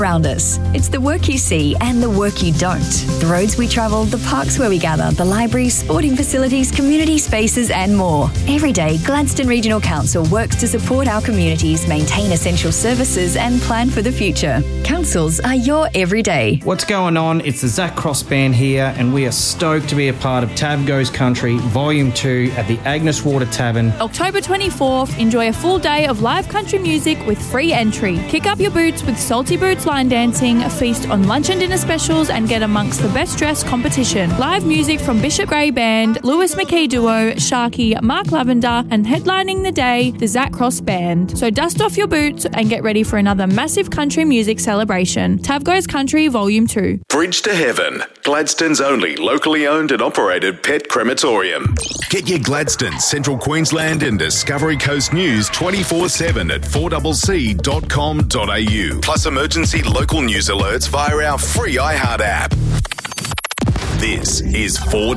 around us. It's the work you see and the work you don't. The roads we travel, the parks where we gather, the libraries, sporting facilities, community spaces and more. Every day, Gladstone Regional Council works to support our communities, maintain essential services and plan for the future. Councils are your everyday. What's going on? It's the Zach Cross Band here and we are stoked to be a part of Tab Goes Country Volume 2 at the Agnes Water Tavern. October 24th, enjoy a full day of live country music with free entry. Kick up your boots with Salty Boots line dancing, feast on lunch and dinner specials and get amongst the best dressed competition. Live music from Bishop Gray Band, Lewis McKee Duo, Sharky, Mark Lavender and headlining the day, the Zach Cross Band. So dust off your boots and get ready for another massive country music celebration. Tab Goes Country Volume 2. Bridge to Heaven, Gladstone's only locally owned and operated pet crematorium. Get your Gladstone, Central Queensland and Discovery Coast news 24/7 at 4cc.com.au. Plus emergency local news alerts via our free iHeart app. This is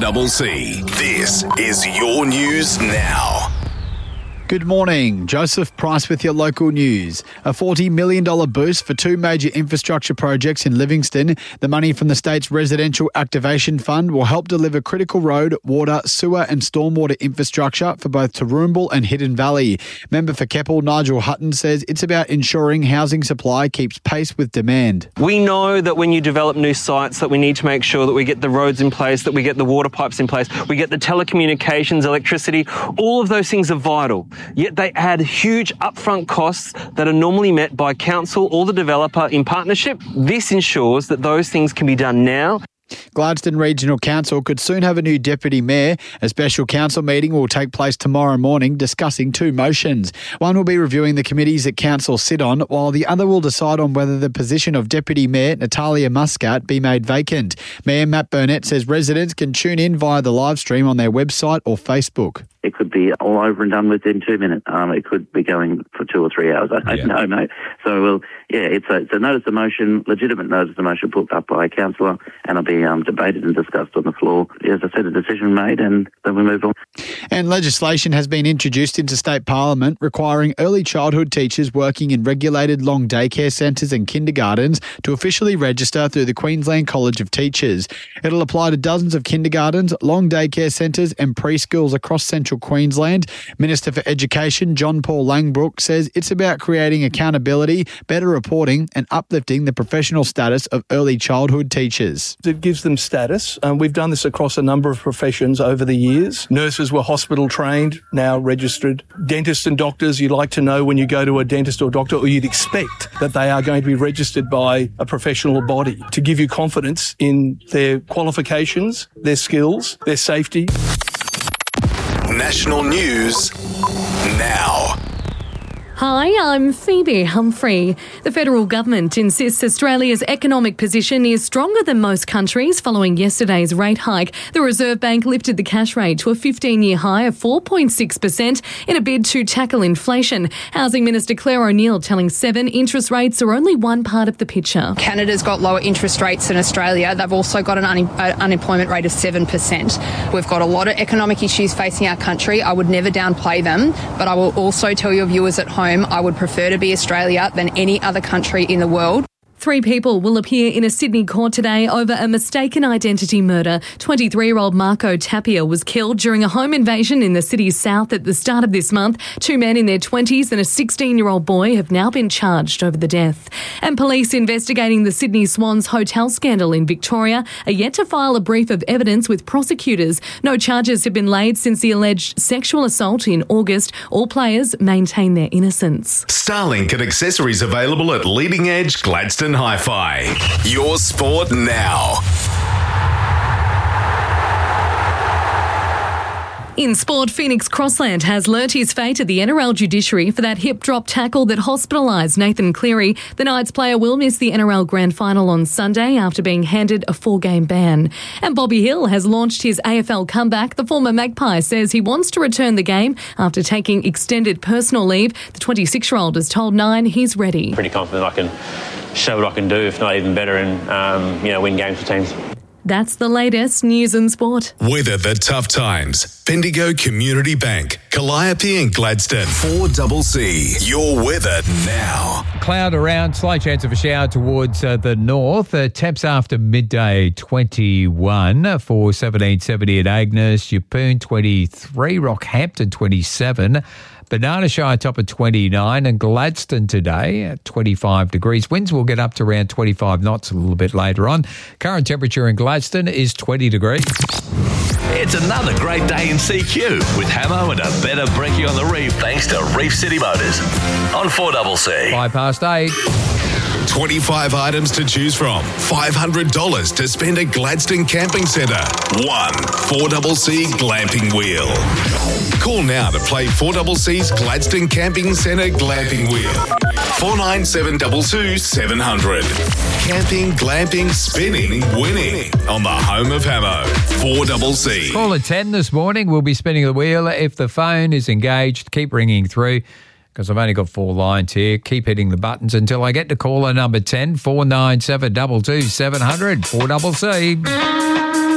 4CC. This is your news now. Good morning. Joseph Price with your local news. A $40 million boost for two major infrastructure projects in Livingston. The money from the state's Residential Activation Fund will help deliver critical road, water, sewer and stormwater infrastructure for both Toowoomba and Hidden Valley. Member for Keppel, Nigel Hutton, says it's about ensuring housing supply keeps pace with demand. We know that when you develop new sites that we need to make sure that we get the roads in place, that we get the water pipes in place, we get the telecommunications, electricity. All of those things are vital. Yet they add huge upfront costs that are normally met by council or the developer in partnership. This ensures that those things can be done now. Gladstone Regional Council could soon have a new deputy mayor. A special council meeting will take place tomorrow morning discussing two motions. One will be reviewing the committees that council sit on, while the other will decide on whether the position of deputy mayor Natalia Muscat be made vacant. Mayor Matt Burnett says residents can tune in via the live stream on their website or Facebook. It could be all over and done within 2 minutes. It could be going for 2 or 3 hours. I don't know, mate. So, it's a notice of motion, legitimate notice of motion put up by a councillor, and it'll be debated and discussed on the floor. As I said, a decision made, and then we move on. And legislation has been introduced into state parliament requiring early childhood teachers working in regulated long daycare centres and kindergartens to officially register through the Queensland College of Teachers. It'll apply to dozens of kindergartens, long daycare centres and preschools across central Queensland. Minister for Education John Paul Langbrook says it's about creating accountability, better reporting and uplifting the professional status of early childhood teachers. It gives them status. We've done this across a number of professions over the years. Nurses were hospital trained, now registered. Dentists and doctors, you'd like to know when you go to a dentist or doctor, or you'd expect that they are going to be registered by a professional body to give you confidence in their qualifications, their skills, their safety. National news now. Hi, I'm Phoebe Humphrey. The federal government insists Australia's economic position is stronger than most countries following yesterday's rate hike. The Reserve Bank lifted the cash rate to a 15-year high of 4.6% in a bid to tackle inflation. Housing Minister Claire O'Neil telling Seven interest rates are only one part of the picture. Canada's got lower interest rates than Australia. They've also got an unemployment rate of 7%. We've got a lot of economic issues facing our country. I would never downplay them, but I will also tell your viewers at home I would prefer to be Australia than any other country in the world. 3 people will appear in a Sydney court today over a mistaken identity murder. 23-year-old Marco Tapia was killed during a home invasion in the city's south at the start of this month. 2 men in their 20s and a 16-year-old boy have now been charged over the death. And police investigating the Sydney Swans hotel scandal in Victoria are yet to file a brief of evidence with prosecutors. No charges have been laid since the alleged sexual assault in August. All players maintain their innocence. Starlink and accessories available at Leading Edge Gladstone Hi-Fi. Your sport now. In sport, Phoenix Crossland has learnt his fate at the NRL judiciary for that hip drop tackle that hospitalised Nathan Cleary. The Knights player will miss the NRL Grand Final on Sunday after being handed a 4-game ban. And Bobby Hill has launched his AFL comeback. The former Magpie says he wants to return the game after taking extended personal leave. The 26-year-old has told Nine he's ready. Pretty confident I can show what I can do, if not even better, and win games for teams. That's the latest news and sport. Weather the tough times. Bendigo Community Bank, Calliope and Gladstone. 4CC, your weather now. Cloud around, slight chance of a shower towards the north. Temps after midday 21 for 1770 at Agnes, Yeppoon 23, Rockhampton 27. Banana Shire top of 29 and Gladstone today at 25 degrees. Winds will get up to around 25 knots a little bit later on. Current temperature in Gladstone is 20 degrees. It's another great day in CQ with Hamo and a better brekkie on the reef thanks to Reef City Motors on 4CC. 8:05. 25 items to choose from. $500 to spend at Gladstone Camping Centre. 4CC Glamping Wheel. Call now to play 4CC's Gladstone Camping Centre Glamping Wheel. 49722700. Camping, glamping, spinning, winning on the home of Hamo. 4CC. Call at 10 this morning. We'll be spinning the wheel. If the phone is engaged, keep ringing through because I've only got 4 lines here. Keep hitting the buttons until I get to caller number 10, 497 22700. 4CC.